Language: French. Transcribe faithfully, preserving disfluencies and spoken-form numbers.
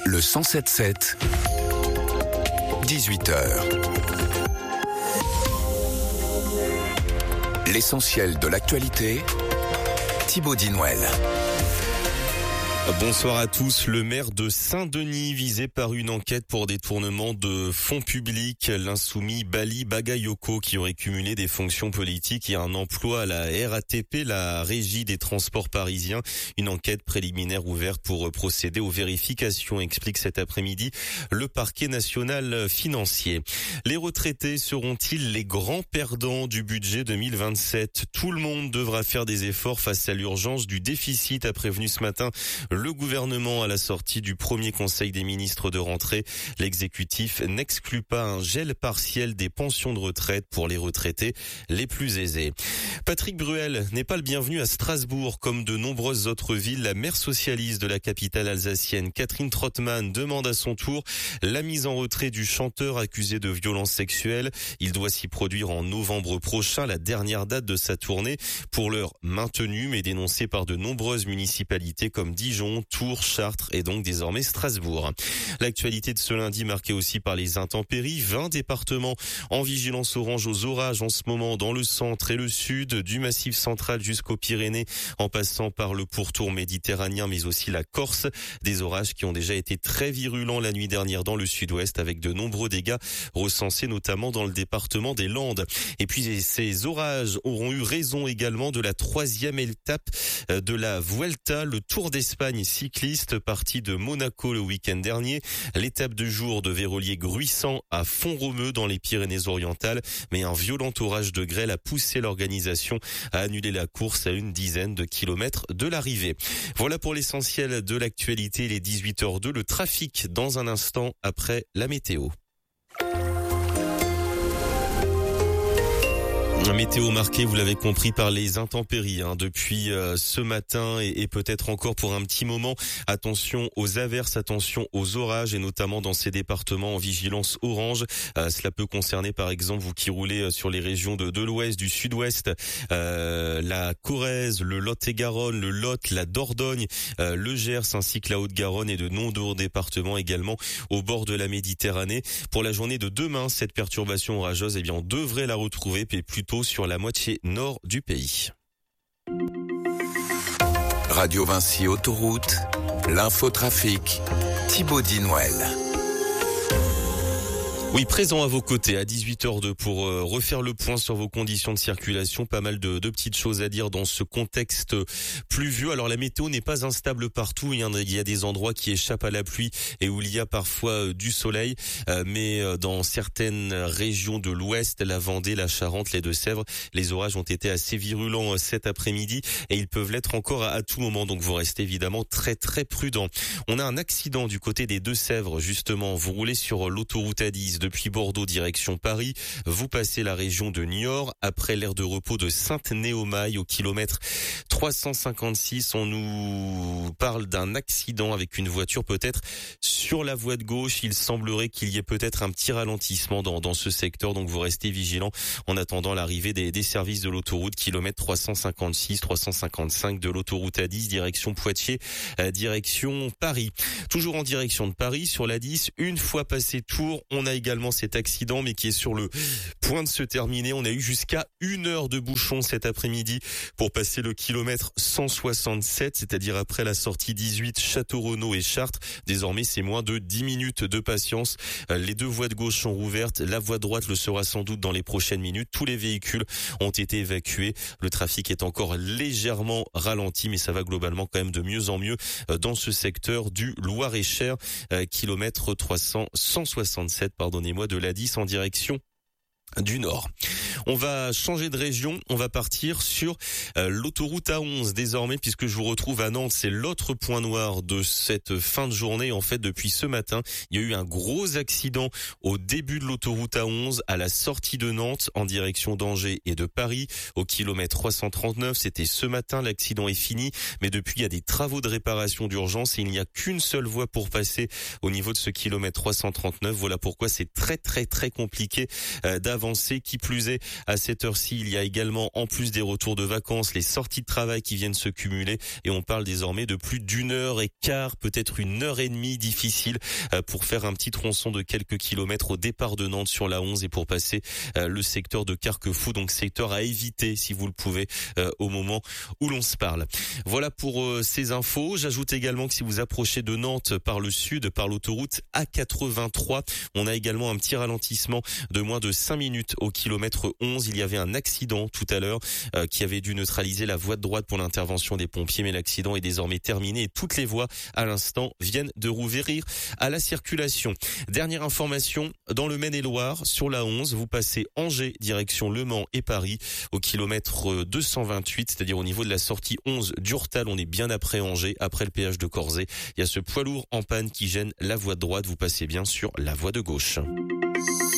Le cent sept sept, dix-huit heures. L'essentiel de l'actualité, Thibaut Dinouel. Bonsoir à tous. Le maire de Saint-Denis visé par une enquête pour détournement de fonds publics. L'insoumis Bali Bagayoko qui aurait cumulé des fonctions politiques et un emploi à la R A T P, la Régie des transports parisiens. Une enquête préliminaire ouverte pour procéder aux vérifications, explique cet après-midi le parquet national financier. Les retraités seront-ils les grands perdants du budget deux mille vingt-sept? Tout le monde devra faire des efforts face à l'urgence du déficit, a prévenu ce matin le gouvernement à la sortie du premier conseil des ministres de rentrée. L'exécutif n'exclut pas un gel partiel des pensions de retraite pour les retraités les plus aisés. Patrick Bruel n'est pas le bienvenu à Strasbourg. Comme de nombreuses autres villes, la maire socialiste de la capitale alsacienne, Catherine Trottmann, demande à son tour la mise en retrait du chanteur accusé de violences sexuelles. Il doit s'y produire en novembre prochain, la dernière date de sa tournée. Pour l'heure maintenue, mais dénoncée par de nombreuses municipalités comme Dijon, Tours, Chartres et donc désormais Strasbourg. L'actualité de ce lundi marquée aussi par les intempéries. vingt départements en vigilance orange aux orages en ce moment dans le centre et le sud, du massif central jusqu'aux Pyrénées, en passant par le pourtour méditerranéen mais aussi la Corse. Des orages qui ont déjà été très virulents la nuit dernière dans le sud-ouest avec de nombreux dégâts recensés notamment dans le département des Landes. Et puis ces orages auront eu raison également de la troisième étape de la Vuelta, le Tour d'Espagne cycliste parti de Monaco le week-end dernier. L'étape de jour devait relier Gruissant à Font-Romeu dans les Pyrénées-Orientales, mais un violent orage de grêle a poussé l'organisation à annuler la course à une dizaine de kilomètres de l'arrivée. Voilà pour l'essentiel de l'actualité, les dix-huit heures deux, le trafic dans un instant après la météo. Un météo marqué, vous l'avez compris, par les intempéries hein, depuis euh, ce matin et, et peut-être encore pour un petit moment. Attention aux averses, attention aux orages et notamment dans ces départements en vigilance orange. Euh, cela peut concerner par exemple vous qui roulez sur les régions de, de l'ouest, du sud-ouest, euh, la Corrèze, le Lot-et-Garonne, le Lot, la Dordogne, euh, le Gers ainsi que la Haute-Garonne et de nombreux départements également au bord de la Méditerranée. Pour la journée de demain, cette perturbation orageuse, eh bien on devrait la retrouver mais plutôt sur la moitié nord du pays. Radio Vinci Autoroute, l'infotrafic, Thibaut Dinouel. Oui, présent à vos côtés à dix-huit heures deux pour euh, refaire le point sur vos conditions de circulation. Pas mal de, de petites choses à dire dans ce contexte pluvieux. Alors la météo n'est pas instable partout. Il y, a, il y a des endroits qui échappent à la pluie et où il y a parfois euh, du soleil. Euh, mais euh, dans certaines régions de l'ouest, la Vendée, la Charente, les Deux-Sèvres, les orages ont été assez virulents euh, cet après-midi et ils peuvent l'être encore à, à tout moment. Donc vous restez évidemment très très prudent. On a un accident du côté des Deux-Sèvres justement. Vous roulez sur l'autoroute A dix depuis Bordeaux direction Paris, vous passez la région de Niort après l'aire de repos de Sainte-Néomaille au kilomètre trois cent cinquante-six. On nous parle d'un accident avec une voiture peut-être sur la voie de gauche. Il semblerait qu'il y ait peut-être un petit ralentissement dans, dans ce secteur, donc vous restez vigilants en attendant l'arrivée des, des services de l'autoroute kilomètre trois cent cinquante-six, trois cent cinquante-cinq de l'autoroute A dix direction Poitiers, euh, direction Paris. Toujours en direction de Paris sur l'A dix, une fois passé Tours, on a également cet accident mais qui est sur le point de se terminer. On a eu jusqu'à une heure de bouchon cet après-midi pour passer le kilomètre cent soixante-sept, c'est-à-dire après la sortie dix-huit Château-Renaud et Chartres. Désormais, c'est moins de dix minutes de patience. Les deux voies de gauche sont rouvertes. La voie droite le sera sans doute dans les prochaines minutes. Tous les véhicules ont été évacués. Le trafic est encore légèrement ralenti, mais ça va globalement quand même de mieux en mieux dans ce secteur du Loir-et-Cher. Kilomètre trois cents, cent soixante-sept, pardonnez-moi, de l'A dix en direction du Nord. On va changer de région, on va partir sur euh, l'autoroute A onze désormais puisque je vous retrouve à Nantes. C'est l'autre point noir de cette fin de journée. En fait, depuis ce matin, il y a eu un gros accident au début de l'autoroute A onze à la sortie de Nantes en direction d'Angers et de Paris au kilomètre trois cent trente-neuf. C'était ce matin, l'accident est fini, mais depuis il y a des travaux de réparation d'urgence et il n'y a qu'une seule voie pour passer au niveau de ce kilomètre trois cent trente-neuf. Voilà pourquoi c'est très très très compliqué euh, d'avancer. Qui plus est, À cette heure-ci, il y a également, en plus des retours de vacances, les sorties de travail qui viennent se cumuler et on parle désormais de plus d'une heure et quart, peut-être une heure et demie difficile pour faire un petit tronçon de quelques kilomètres au départ de Nantes sur la onze et pour passer le secteur de Carquefou, donc secteur à éviter si vous le pouvez au moment où l'on se parle. Voilà pour ces infos. J'ajoute également que si vous approchez de Nantes par le sud, par l'autoroute A quatre-vingt-trois, on a également un petit ralentissement de moins de cinq minutes au kilomètre onze. Il y avait un accident tout à l'heure euh, qui avait dû neutraliser la voie de droite pour l'intervention des pompiers, mais l'accident est désormais terminé et toutes les voies à l'instant viennent de rouvrir à la circulation. Dernière information, dans le Maine-et-Loire, sur la onze, vous passez Angers, direction Le Mans et Paris, au kilomètre deux cent vingt-huit, c'est-à-dire au niveau de la sortie onze d'Urtal, on est bien après Angers, après le péage de Corzet. Il y a ce poids lourd en panne qui gêne la voie de droite, vous passez bien sur la voie de gauche.